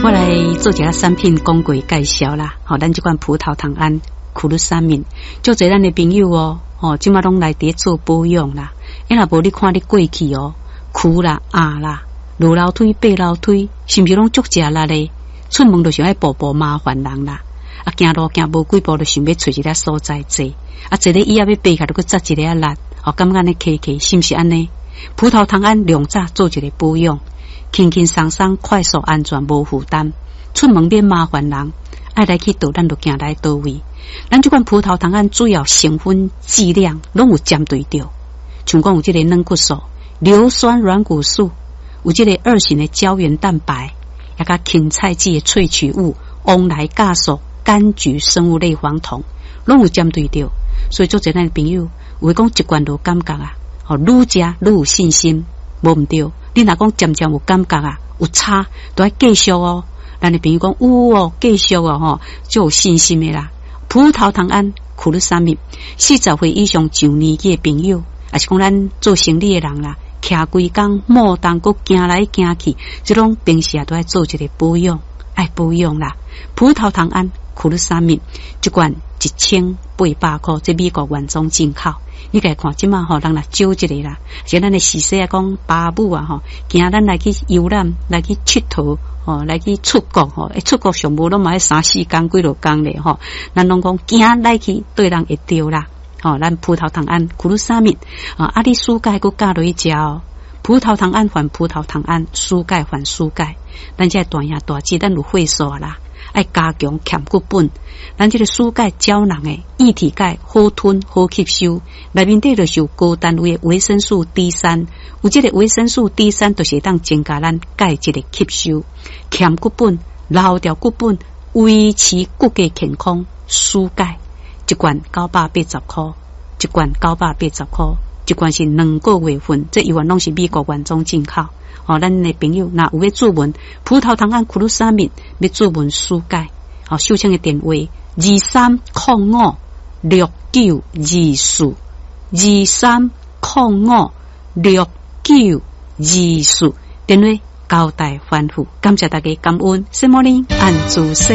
我来做一个产品讲过介绍啦。咱这款葡萄糖胺苦鲁沙敏，就侪咱的朋友即马拢来伫做保养啦。若无你看你过去苦啦、啦、落楼梯、爬楼梯，是毋是拢足食力咧？出门就想爱步步麻烦人啦。行路行无几步就想要找一个所在坐，坐咧椅仔要爬起来，就去扎一个力，感觉安尼客客是毋是安尼？葡萄糖胺两早做一个保养。轻轻松松、快速、安全、无负担，出门免麻烦人，爱来去倒，咱就行来倒位。咱这款葡萄糖胺主要成分剂量拢有针对到，像讲有这个软骨素、硫酸软骨素，有这个2型的胶原蛋白，也甲芹菜籽的萃取物、翁来酵素、柑橘生物类黄酮，拢有针对到。所以做这咱的朋友，有讲一罐就感觉愈食愈有信心，无毋对。你若讲渐渐有感觉有差，都要继续咱的朋友讲有继续就有信心的啦。葡萄糖胺苦鲁沙敏，40岁以上上年纪的朋友，也是讲咱做生理的人啦，徛规工莫当佫行来行去，这种平时都要做一个保养，爱保养啦。葡萄糖胺苦鲁沙敏一罐1800块，这美国原装进口。你家看即马人来少一个啦，像咱的时势讲爸母惊咱来去游览，来去佚佗来去出国出国上无拢嘛3、4天几落天咧咱拢讲惊来去对人会着啦咱葡萄糖胺苦鲁沙敏你输钙佫加落去食葡萄糖胺还葡萄糖胺，输钙还输钙，咱这大兄大姐咱有会数啦。爱加强欠骨本，咱这个输钙胶囊的液体钙好吞好吸收，内面底就是有高单位的维生素 D3， 有这个维生素 D3 就是当增加咱钙质的吸收，欠骨本、留掉骨本，维持骨骼健康。输钙一罐980块，一罐980块，一罐是2个月份，这一罐拢是美国原装进口。咱的朋友若有要注文葡萄糖胺苦鲁沙敏，要注文输钙，收听的电话23056924，23056924，电话交代吩咐。感谢大家感恩，什么呢？按住